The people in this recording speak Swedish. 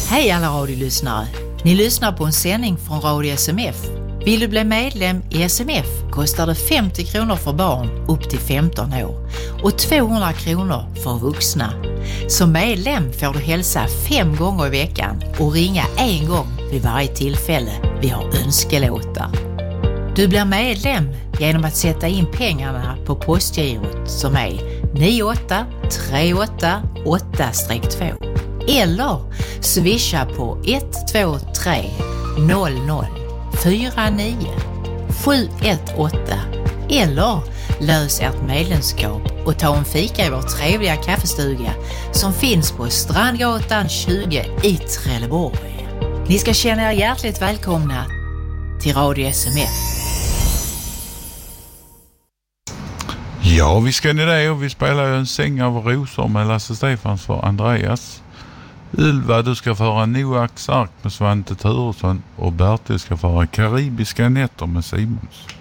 Hej alla radiolyssnare! Ni lyssnar på en sändning från Radio SMF. Vill du bli medlem i SMF kostar det 50 kronor för barn upp till 15 år och 200 kronor för vuxna. Som medlem får du hälsa 5 gånger i veckan och ringa 1 gång vid varje tillfälle vi har önskelåtar. Du blir medlem genom att sätta in pengarna på postgirot som är 98388-2 eller swisha på 123 00 49 718 eller lös ert medlemskap och ta en fika i vår trevliga kaffestuga som finns på Strandgatan 20 i Trelleborg. Ni ska känna er hjärtligt välkomna till Radio SMF. Ja, vi ska in i det och vi spelar ju En säng av rosor med Lasse Stefans för Andreas. Ylva, du ska föra Noaks ark med Svante Turesson och Bertil ska föra Karibiska nätter med Simons.